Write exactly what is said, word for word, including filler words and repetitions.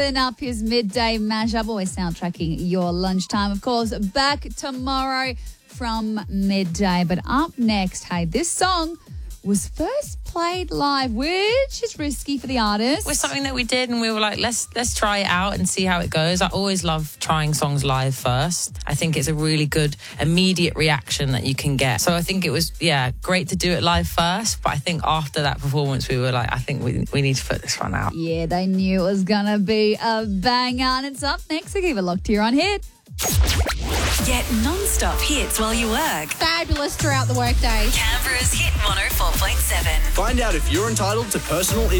Then up his midday mashup, always soundtracking your lunchtime. Of course, back tomorrow from midday. But up next, hey, this song was first played live, which is risky for the artist. It was something that we did, and we were like, let's let's try it out and see how it goes. I always love trying songs live first. I think it's a really good immediate reaction that you can get. So I think it was, yeah, great to do it live first. But I think after that performance, we were like, I think we we need to put this one out. Yeah, they knew it was going to be a banger. And it's up next, so keep it locked here on Hit. Get non-stop hits while you work. Fabulous throughout the workday. Canberra's Hit one oh four point seven. Find out if you're entitled to personal